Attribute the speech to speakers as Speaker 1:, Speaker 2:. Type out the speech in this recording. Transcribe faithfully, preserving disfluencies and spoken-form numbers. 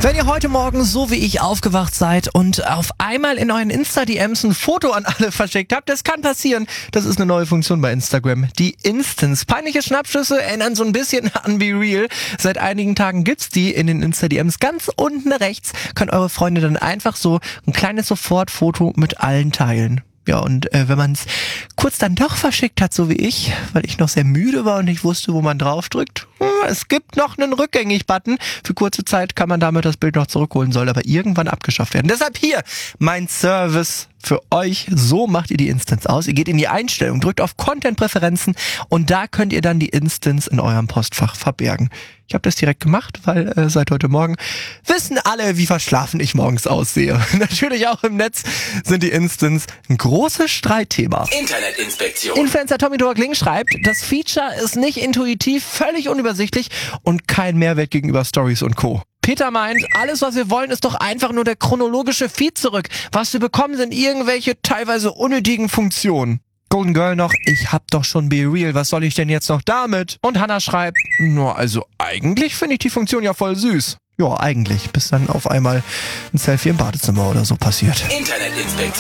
Speaker 1: Wenn ihr heute Morgen so wie ich aufgewacht seid und auf einmal in euren Insta-D Ms ein Foto an alle verschickt habt, das kann passieren. Das ist eine neue Funktion bei Instagram, die Instants. Peinliche Schnappschüsse erinnern so ein bisschen an Be Real. Seit einigen Tagen gibt's die in den Insta-D Ms. Ganz unten rechts können eure Freunde dann einfach so ein kleines Sofortfoto mit allen teilen. Ja, und äh, wenn man es kurz dann doch verschickt hat, so wie ich, weil ich noch sehr müde war und nicht wusste, wo man draufdrückt, hm, es gibt noch einen Rückgängig-Button. Für kurze Zeit kann man damit das Bild noch zurückholen, soll aber irgendwann abgeschafft werden. Deshalb hier mein Service für euch. So macht ihr die Instants aus. Ihr geht in die Einstellung, drückt auf Content-Präferenzen und da könnt ihr dann die Instants in eurem Postfach verbergen. Ich habe das direkt gemacht, weil äh, seit heute Morgen wissen alle, wie verschlafen ich morgens aussehe. Natürlich auch im Netz sind die Instants ein großes Streitthema.
Speaker 2: Internetinspektion.
Speaker 1: Influencer Tommy Dorkling schreibt, das Feature ist nicht intuitiv, völlig unübersichtlich und kein Mehrwert gegenüber Stories und Co. Peter meint, alles was wir wollen ist doch einfach nur der chronologische Feed zurück. Was wir bekommen sind irgendwelche teilweise unnötigen Funktionen. Golden Girl noch, ich hab doch schon Be Real, was soll ich denn jetzt noch damit? Und Hannah schreibt, nur also eigentlich finde ich die Funktion ja voll süß. Ja, eigentlich, bis dann auf einmal ein Selfie im Badezimmer oder so passiert.
Speaker 2: Internetinspektion.